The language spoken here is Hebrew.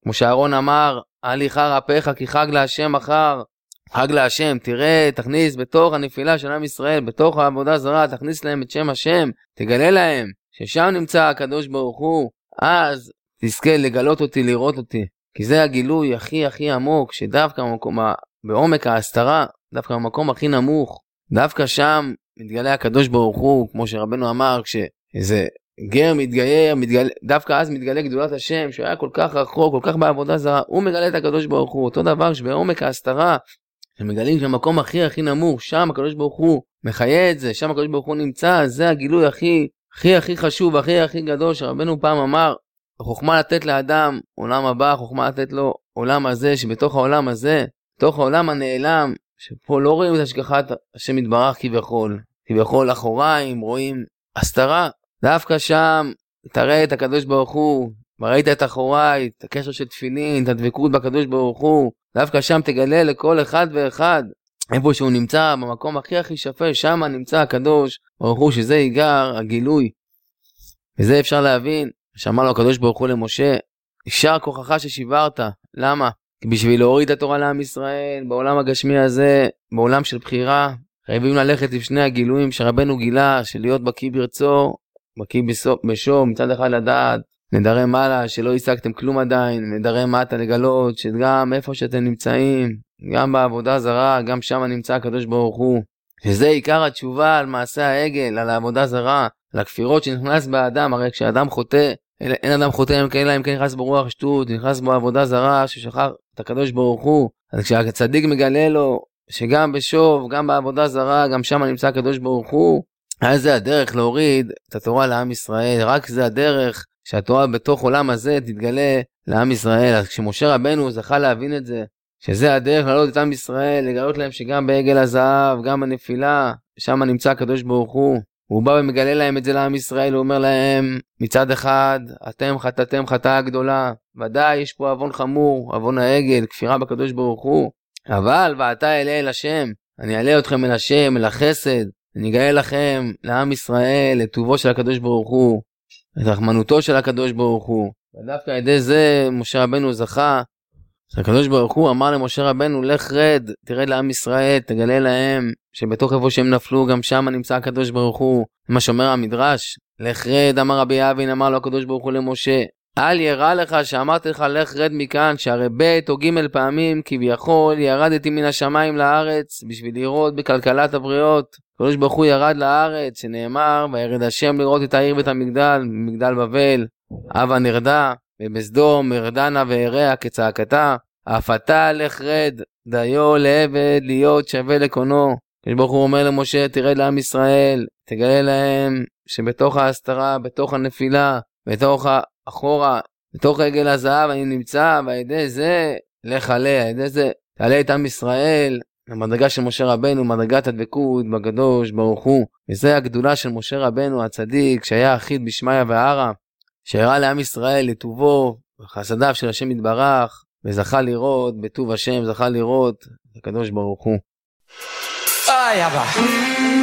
כמו שאהרון אמר, אל יחר אפיך כי חג להשם מחר. חג להשם, תראה, תכניס בתוך הנפילה של עם ישראל, בתוך העבודה זרה, תכניס להם את שם השם, תגלה להם ששם נמצא הקדוש ברוך הוא, אז תזכה לגלות אותי, לראות אותי. כי זה הגילוי הכי הכי עמוק, שדווקא בעומק ההסתרה, דווקא במקום הכי נמוך, דווקא שם מתגלה הקדוש ברוך הוא, כמו שרבנו אמר, כשאיזה גר מתגייר, דווקא אז מתגלה גדולת השם, שהוא היה כל כך רחוק, כל כך בעבודה זרה, הוא מגלה את הקדוש ברוך הוא. אותו דבר שבעומק ההסתרה, שמגלים שהמקום הכי הכי נמוך, שם הקדוש ברוך הוא מחיה את זה, שם הקדוש ברוך הוא נמצא, זה הגילוי הכי הכי הכי חשוב, הכי הכי גדול, שרבנו פעם אמר, חוכמה לתת לאדם עולם הבא, חוכמה לתת לו עולם הזה, שבתוך העולם הזה, בתוך העולם הנעלם, שפה לא רואים את השגחת השם יתברך כביכול אחוריים, רואים הסתרה, דווקא שם תראה את הקדוש ברוך הוא, וראית את אחוריי, את הקשר של תפילין, את הדבקות בקדוש ברוך הוא, דווקא שם תגלה לכל אחד ואחד, איפה שהוא נמצא, במקום הכי הכי שפל, שם נמצא הקדוש ברוך הוא, שזה ייגר הגילוי. וזה אפשר להבין, שאמר לו הקדוש ברוך הוא למשה, יישר כוחך ששיברת. למה? כי בשביל להוריד את התורה לעם ישראל, בעולם הגשמי הזה, בעולם של בחירה, חייבים ללכת עם שני הגילויים שרבנו גילה, של להיות בקיא ברצו, בקיא בשור, מצד אחד לדעת, נדרי מעלה, שלא השגתם כלום עדיין, נדרי מטה לגלות, שגם איפה שאתם נמצאים, גם בעבודה זרה, גם שם נמצא הקדוש ברוך הוא. שזה עיקר התשובה על מעשה העגל, על העבודה זרה, על הכפירות שנכנס באדם. הרי כשאדם חוטא, אין אדם חוטא אם כן נכנס ברוח שטות, נכנס בו עבודה זרה, ששכח את הקדוש ברוך הוא. אז כשהצדיק מגלה לו, שגם בשוב, גם בעבודה זרה, גם שם נמצא הקדוש ברוך הוא, אז זה הדרך להוריד את התורה לעם ישראל, רק זה הדרך שהתורה בתוך עולם הזה תתגלה לעם ישראל. אז כשמשה רבנו זכה להבין את זה, שזה הדרך לעלות את עם ישראל, לגלות להם שגם בעגל הזהב, גם בנפילה, שם נמצא הקדוש ברוך הוא, הוא בא ומגלה להם את זה לעם ישראל, הוא אומר להם, מצד אחד, אתם חטאתם חטאה גדולה, ודאי יש פה עוון חמור, עוון העגל, כפירה בקדוש ברוך הוא, אבל ואתה אלה אל השם, אני אעלה אתכם אל השם, אל החסד, אני אגלה לכם לעם ישראל, את טובו של הקדוש ברוך הוא, את רחמנותו של הקדוש ברוך הוא, ודווקא על ידי זה משה רבנו זכה, הקדוש ברוך הוא אמר למשה רבנו, לך רד, תרד לעם ישראל, תגלה להם שבתוך איפה שהם נפלו, גם שם נמצא הקדוש ברוך הוא. מה שאומר המדרש, לך רד, אמר רבי אבין, אמר לו הקדוש ברוך הוא למשה, אל ירא לך שאמרתי לך לך רד מכאן, שהרי ב' או ג' פעמים כביכול ירדתי מן השמיים לארץ בשביל לראות בכלכלת הבריות. הקדוש ברוך הוא ירד לארץ, שנאמר, וירד השם לראות את העיר ואת המגדל, מגדל בבל, הווה נרדה, ובסדום ירדנה והרע כצעקתה, אף אתה לך רד, דיו לעבד להיות שווה לקונו. הקדוש ברוך הוא אומר למשה, תרד לעם ישראל, תגלה להם שבתוך ההסתרה, בתוך הנפילה, בתוך האחורה, בתוך עגל הזהב אני נמצא, ועל ידי זה לך עלה, על ידי זה תעלה את עם ישראל למדרגה של משה רבנו, מדרגת הדבקות בקדוש ברוך הוא. וזה הגדולה של משה רבנו הצדיק, שהיה אחיד בשמיא וערה, שהראה לעם ישראל לטובו וחסדיו של השם יתברך, וזכה לראות בטוב השם, זכה לראות הקדוש ברוך הוא. יאבא